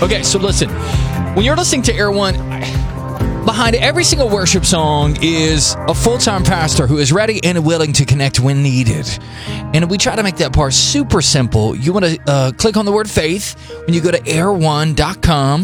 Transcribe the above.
Okay, so listen. When you're listening to Air One, behind every single worship song is a full-time pastor who is ready and willing to connect when needed. And we try to make that part super simple. You want to click on the word faith when you go to air1.com.